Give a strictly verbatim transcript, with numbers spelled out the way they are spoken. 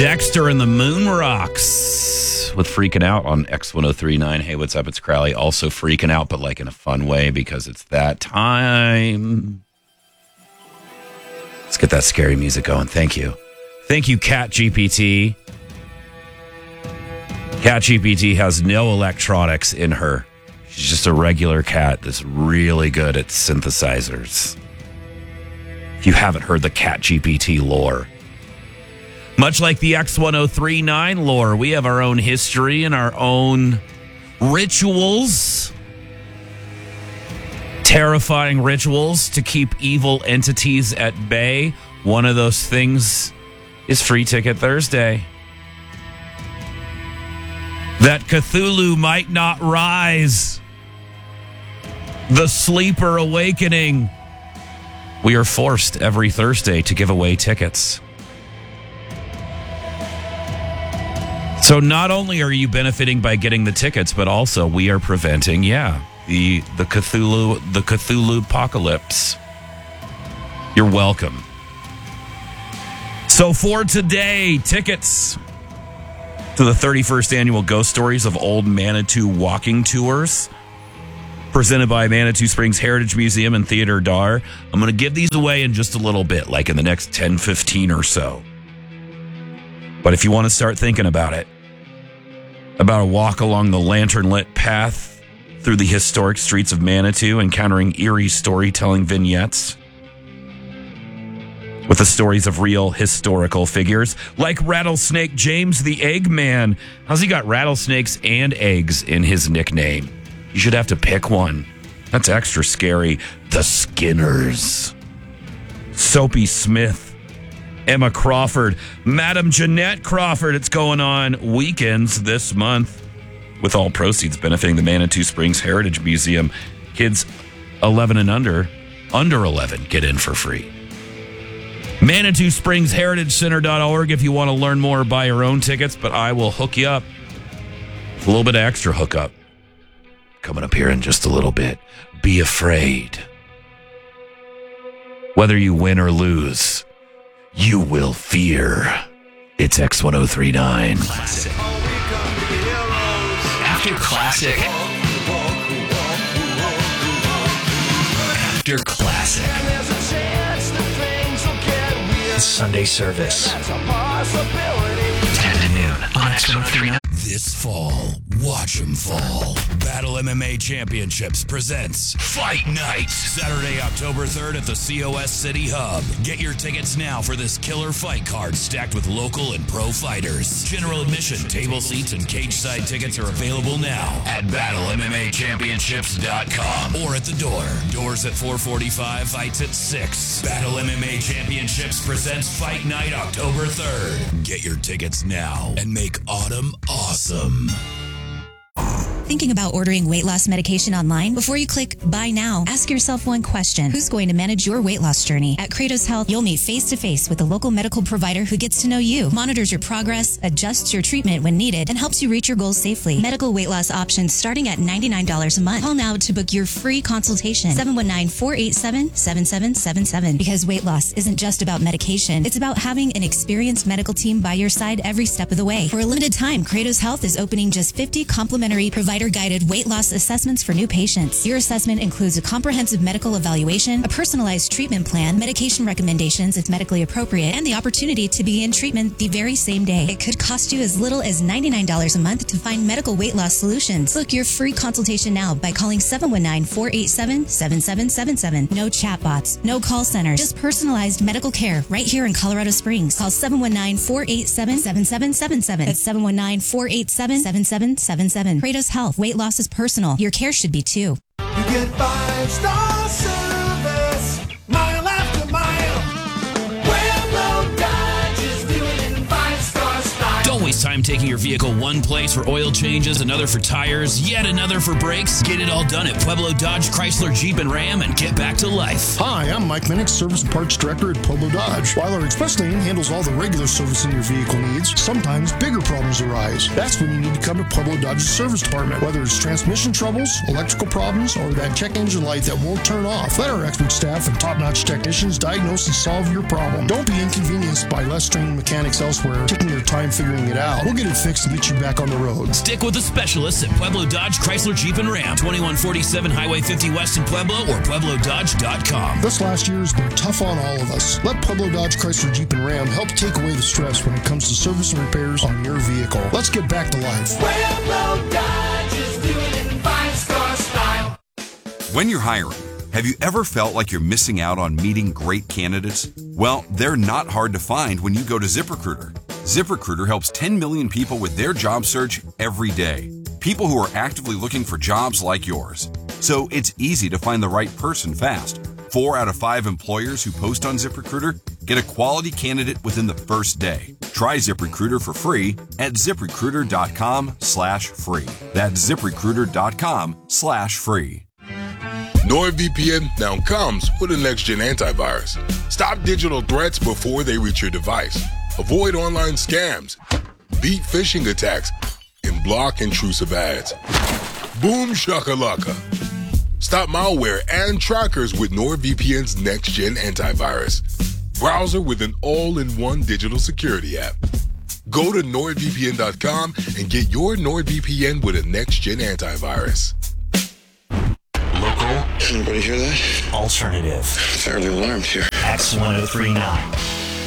Dexter and the Moon Rocks with Freaking Out on X one oh three point nine. Hey, what's up? It's Crowley. Also freaking out, but like in a fun way because it's that time. Let's get that scary music going. Thank you. Thank you, Cat G P T. Cat G P T has no electronics in her. She's just a regular cat that's really good at synthesizers. If you haven't heard the Cat G P T lore, much like the X one oh three point nine lore, we have our own history and our own rituals. Terrifying rituals to keep evil entities at bay. One of those things is Free Ticket Thursday. That Cthulhu might not rise. The Sleeper Awakening. We are forced every Thursday to give away tickets. So not only are you benefiting by getting the tickets, but also we are preventing, yeah, the the Cthulhu the Cthulhu apocalypse. You're welcome. So for today, tickets to the thirty-first annual Ghost Stories of Old Manitou walking tours, presented by Manitou Springs Heritage Museum and Theater Dar. I'm going to give these away in just a little bit, like in the next ten, fifteen or so. But if you want to start thinking about it, about a walk along the lantern-lit path through the historic streets of Manitou, encountering eerie storytelling vignettes with the stories of real historical figures, like Rattlesnake James the Eggman. How's he got rattlesnakes and eggs in his nickname? You should have to pick one. That's extra scary. The Skinners. Soapy Smith. Emma Crawford, Madam Jeanette Crawford. It's going on weekends this month, with all proceeds benefiting the Manitou Springs Heritage Museum. Kids eleven and under, under eleven, get in for free. Manitou Springs Heritage Center dot org if you want to learn more or buy your own tickets, but I will hook you up. A little bit of extra hookup coming up here in just a little bit. Be afraid. Whether you win or lose, you will fear. It's X one oh three point nine. Classic. After classic. After classic. Sunday service. ten to noon on X one oh three point nine. This fall, watch 'em fall. Battle M M A Championships presents Fight Night. Saturday, October third at the C O S City Hub. Get your tickets now for this killer fight card stacked with local and pro fighters. General admission, table seats, and cage side tickets are available now at battle M M A championships dot com or at the door. Doors at four forty-five, fights at six. Battle M M A Championships presents Fight Night October third. Get your tickets now and make autumn awesome. Thinking about ordering weight loss medication online? Before you click buy now, ask yourself one question. Who's going to manage your weight loss journey? At Kratos Health, you'll meet face-to-face with a local medical provider who gets to know you, monitors your progress, adjusts your treatment when needed, and helps you reach your goals safely. Medical weight loss options starting at ninety-nine dollars a month. Call now to book your free consultation. seven one nine, four eight seven, seven seven seven seven. Because weight loss isn't just about medication. It's about having an experienced medical team by your side every step of the way. For a limited time, Kratos Health is opening just fifty complimentary provider-guided weight loss assessments for new patients. Your assessment includes a comprehensive medical evaluation, a personalized treatment plan, medication recommendations if medically appropriate, and the opportunity to begin treatment the very same day. It could cost you as little as ninety-nine dollars a month to find medical weight loss solutions. Book your free consultation now by calling seven one nine, four eight seven, seven seven seven seven. No chatbots, no call centers, just personalized medical care right here in Colorado Springs. Call seven one nine, four eight seven, seven seven seven seven. That's seven one nine, four eight seven, seven seven seven seven. Kratos Health. Weight loss is personal. Your care should be too. You get five-star service, mile after mile. Railroad Dodge is doing it in five-star style. Don't waste time taking your vehicle one place for oil changes, another for tires, yet another for brakes? Get it all done at Pueblo Dodge, Chrysler, Jeep, and Ram and get back to life. Hi, I'm Mike Minnick, Service and Parts Director at Pueblo Dodge. While our express lane handles all the regular servicing your vehicle needs, sometimes bigger problems arise. That's when you need to come to Pueblo Dodge's service department. Whether it's transmission troubles, electrical problems, or that check engine light that won't turn off, let our expert staff and top-notch technicians diagnose and solve your problem. Don't be inconvenienced by less trained mechanics elsewhere taking their time figuring it out. We'll get it fixed and get you back on the road. Stick with the specialists at Pueblo Dodge, Chrysler, Jeep, and Ram. twenty-one forty-seven Highway fifty West in Pueblo or Pueblo Dodge dot com. This last year has been tough on all of us. Let Pueblo Dodge, Chrysler, Jeep, and Ram help take away the stress when it comes to service and repairs on your vehicle. Let's get back to life. Pueblo Dodge is doing it in five-star style. When you're hiring, have you ever felt like you're missing out on meeting great candidates? Well, they're not hard to find when you go to ZipRecruiter. ZipRecruiter helps ten million people with their job search every day. People who are actively looking for jobs like yours. So it's easy to find the right person fast. Four out of five employers who post on ZipRecruiter get a quality candidate within the first day. Try ZipRecruiter for free at ZipRecruiter.com slash free. That's ZipRecruiter.com slash free. NordVPN now comes with a next-gen antivirus. Stop digital threats before they reach your device. Avoid online scams, beat phishing attacks, and block intrusive ads. Boom shakalaka. Stop malware and trackers with NordVPN's next-gen antivirus. Browser with an all-in-one digital security app. Go to Nord V P N dot com and get your NordVPN with a next-gen antivirus. Local. Anybody hear that? Alternative. Fairly alarmed here. X ten thirty-nine.